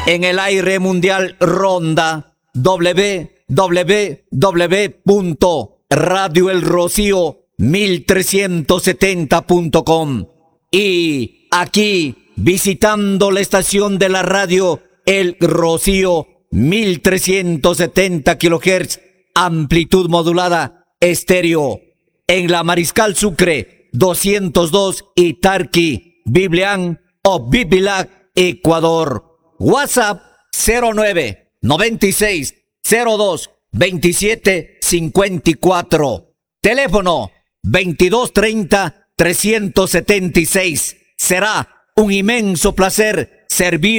En el aire mundial ronda www.radioelrocío1370.com. Y aquí, visitando la estación de la radio El Rocío, 1370 kHz, amplitud modulada, estéreo. En la Mariscal Sucre, 202 y Tarqui, Biblián o Bibilac, Ecuador. WhatsApp 09 96 02 27 54. Teléfono 2230 376. Será un inmenso placer servir